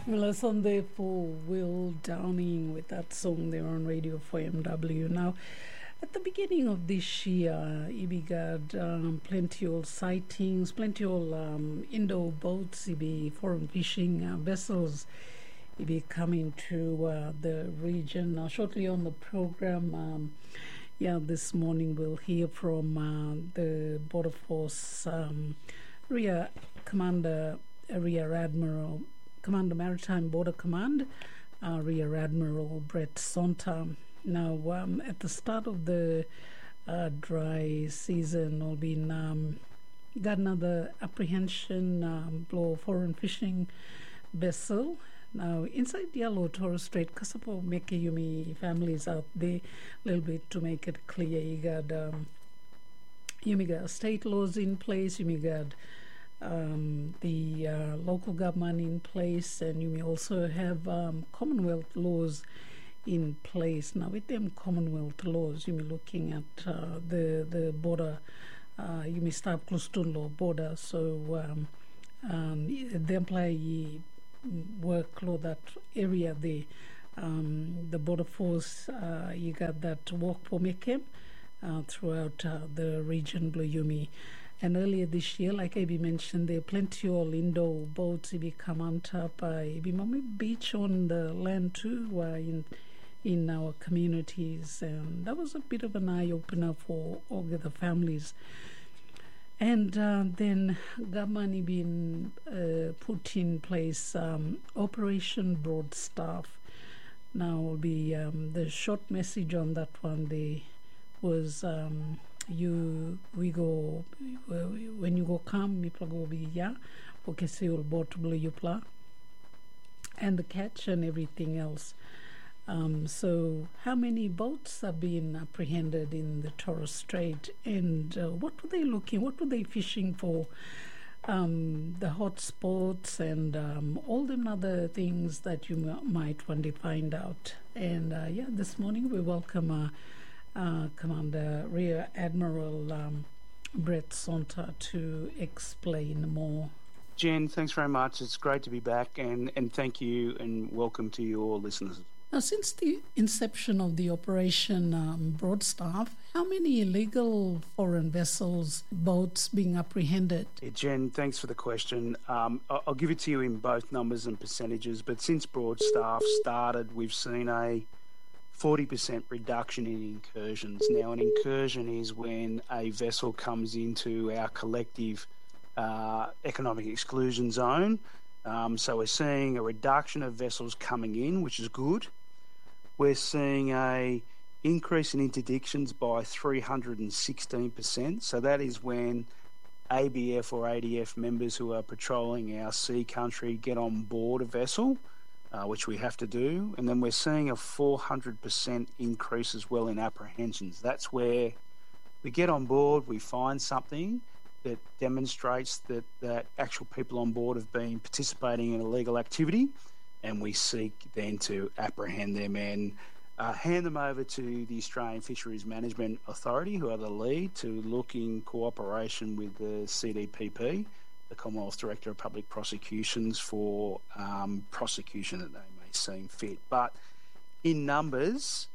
Well, a Sunday for Will Downing with that song there on Radio 4MW. Now, at the beginning of this year, we got plenty of sightings, plenty of indoor boats, foreign fishing vessels be coming to the region. Shortly on the program, this morning we'll hear from the Border Force Rear Commander, Rear Admiral, Commander Maritime Border Command, Rear Admiral Brett Sonta. Now, at the start of the dry season, we'll be got another apprehension blow foreign fishing vessel. Now, inside Yellow Torres Strait, Kasapo Meke Yumi families out there, a little bit to make it clear. You got state laws in place, you got the local government in place, and you may also have Commonwealth laws in place. Now, with them Commonwealth laws, you may looking at the border, you may start close to law border, so the employee workload that area there, the border force, you got that work for Mekem throughout the region, Blue Yumi. And earlier this year, like I mentioned, there are plenty of indoor boats come on top. Mommy beach on the land too in our communities. And that was a bit of an eye-opener for all the families. And then government been put in place Operation Broad Staff. Now will be the short message on that one. There was when you go come you go be okay, so you'll boat you pla and the catch and everything else. So how many boats have been apprehended in the Torres Strait, and what were they looking, what were they fishing for? The hot spots and all them other things that you might want to find out. And this morning we welcome Commander Rear Admiral Brett Sonta to explain more. Jen, thanks very much. It's great to be back, and thank you and welcome to your listeners. Now, since the inception of the Operation Broad Staff, how many illegal foreign vessels, boats being apprehended? Yeah, Jen, thanks for the question. I'll give it to you in both numbers and percentages, but since Broad Staff started, we've seen a 40% reduction in incursions. Now, an incursion is when a vessel comes into our collective economic exclusion zone. So we're seeing a reduction of vessels coming in, which is good. We're seeing a increase in interdictions by 316%. So that is when ABF or ADF members who are patrolling our sea country get on board a vessel, which we have to do. And then we're seeing a 400% increase as well in apprehensions. That's where we get on board, we find something that demonstrates that actual people on board have been participating in illegal activity, and we seek then to apprehend them and hand them over to the Australian Fisheries Management Authority, who are the lead, to look in cooperation with the CDPP, the Commonwealth Director of Public Prosecutions, for prosecution that they may seem fit. But in numbers,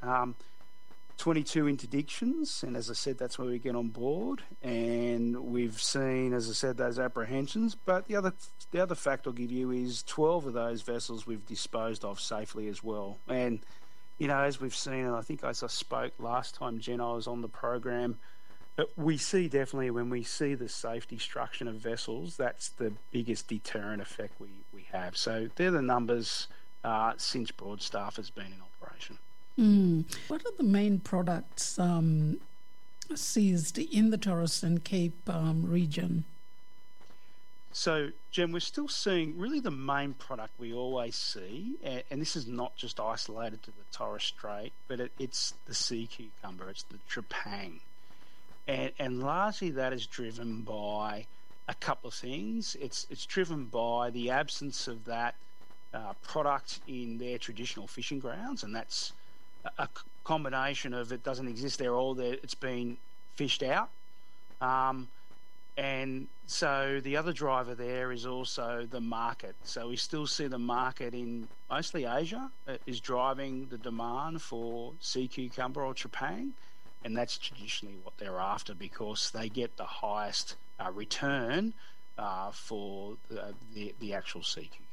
22 interdictions, and as I said, that's where we get on board, and we've seen, as I said, those apprehensions. But the other fact I'll give you is 12 of those vessels we've disposed of safely as well. And as we've seen, and I think as I spoke last time, Jen, I was on the program, we see definitely when we see the safe destruction of vessels, that's the biggest deterrent effect we have. So they're the numbers since Broad Staff has been in operation. What are the main products seized in the Torres and Cape region? So, Jen, we're still seeing really the main product we always see, and this is not just isolated to the Torres Strait, but it's the sea cucumber, it's the trepang. And largely that is driven by a couple of things. It's driven by the absence of that product in their traditional fishing grounds, and that's a combination of it doesn't exist there, or it's been fished out. And so the other driver there is also the market. So we still see the market in mostly Asia is driving the demand for sea cucumber or trepang, and that's traditionally what they're after because they get the highest return for the actual sea cucumber.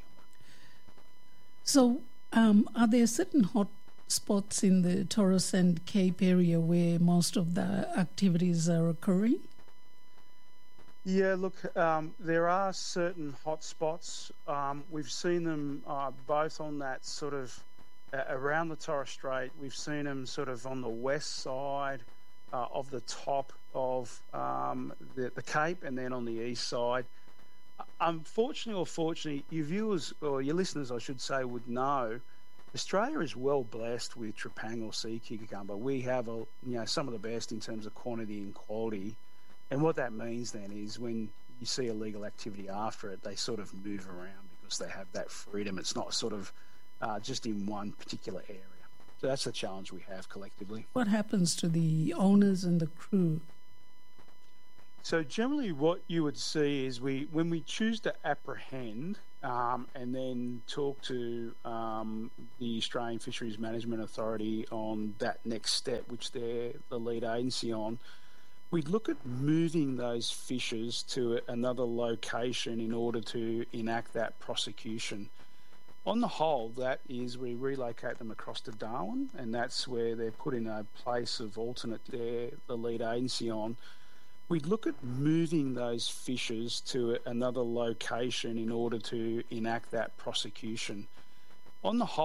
So, are there certain hot spots in the Torres and Cape area where most of the activities are occurring? Yeah, look, there are certain hot spots. We've seen them both on that sort of around the Torres Strait. We've seen them sort of on the west side of the top of the Cape, and then on the east side. Unfortunately or fortunately, your viewers or your listeners, I should say, would know Australia is well blessed with trepang or sea cucumber. We have some of the best in terms of quantity and quality. And what that means then is when you see illegal activity after it, they sort of move around because they have that freedom. It's not sort of just in one particular area. So that's the challenge we have collectively. What happens to the owners and the crew? So generally what you would see is when we choose to apprehend and then talk to the Australian Fisheries Management Authority on that next step, which they're the lead agency on, we'd look at moving those fishes to another location in order to enact that prosecution. On the whole, that is we relocate them across to Darwin, and that's where they're put in a place of alternate they're the lead agency on. We'd look at moving those fishes to another location in order to enact that prosecution. On the whole,